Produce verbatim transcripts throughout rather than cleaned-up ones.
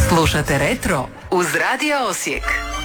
Slušate Retro uz Radio Osijek.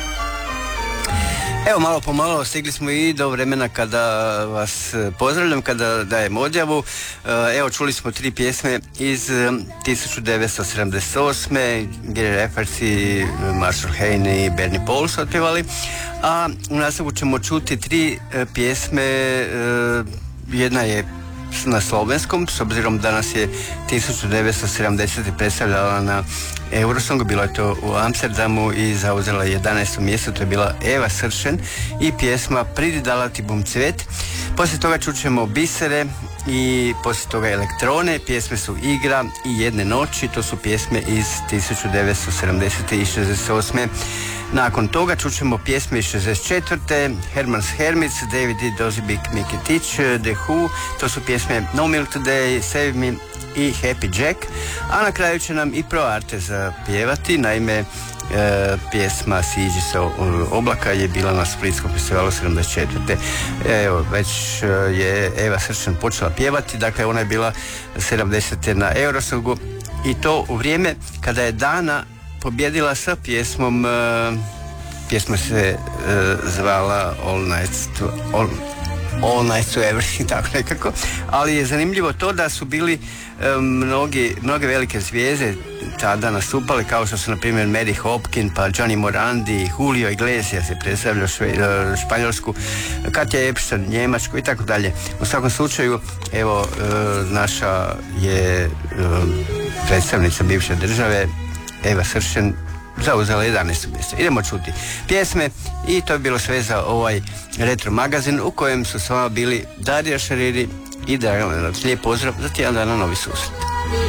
Evo, malo po malo stigli smo i do vremena kada vas pozdravljam, kada dajem odjavu. Evo, čuli smo tri pjesme iz tisuću devetsto sedamdeset osme. Gary Rafferty, Marshall Hayne i Bernie Paul su otpjevali. A u nastavku ćemo čuti tri pjesme. Jedna je na slovenskom, s obzirom da nas je tisuću devetsto sedamdesete predstavljala na Eurosongu, bilo je to u Amsterdamu i zauzela jedanaesto mjesto, to je bila Eva Sršen i pjesma Pridi dala ti bum cvet. Poslije toga čućemo Bisere i poslije toga Elektrone, pjesme su Igra i Jedne noći, to su pjesme iz tisuću devetsto sedamdesete i šezdeset osme. Nakon toga čućemo pjesme iz šezdeset četvrte. Herman's Hermits, David D. Dozibik, Miki Tić, The Who, to su pjesme No Milk Today, Save Me i Happy Jack. A na kraju će nam i Pro Arte zapjevati, naime e, pjesma Siđi se oblaka je bila na Splitskom festivalu sedamdeset četvrte. Evo, već je Eva Sršen počela pjevati, dakle ona je bila sedamdesete na Eurosongu i to u vrijeme kada je Dana pobjedila sa pjesmom, uh, pjesma se uh, zvala All Nights to, All, All Nights to Everything, tako nekako, ali je zanimljivo to da su bili um, mnogi, mnoge velike zvijezde tada nastupale, kao što su na primjer Mary Hopkin, pa Johnny Morandi, Julio Iglesias je predstavljao šve, Španjolsku, Katja Epstein Njemačku i tako dalje. U svakom slučaju, evo, uh, naša je uh, predstavnica bivše države Eva Sršen zauzela jedanaesto mjesto. Idemo čuti pjesme i to je bilo sve za ovaj retro magazin u kojem su s vama bili Darija Šariri i Dragan Lenac. Lijep pozdrav za tjedan dana, novi susret.